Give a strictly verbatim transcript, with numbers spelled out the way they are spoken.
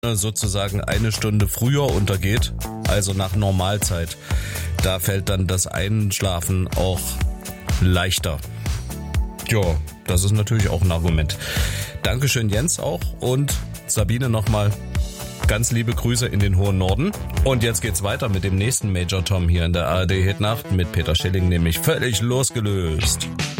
sozusagen eine Stunde früher untergeht, also nach Normalzeit. Da fällt dann das Einschlafen auch leichter. Ja, das ist natürlich auch ein Argument. Dankeschön Jens auch und Sabine nochmal ganz liebe Grüße in den hohen Norden. Und jetzt geht's weiter mit dem nächsten Major Tom hier in der A R D Hit Nacht mit Peter Schilling, nämlich völlig losgelöst.